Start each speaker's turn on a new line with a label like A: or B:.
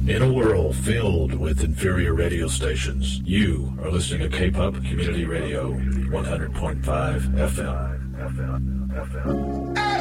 A: In a world filled with inferior radio stations, you are listening to K-Pop Community Radio 100.5 FM.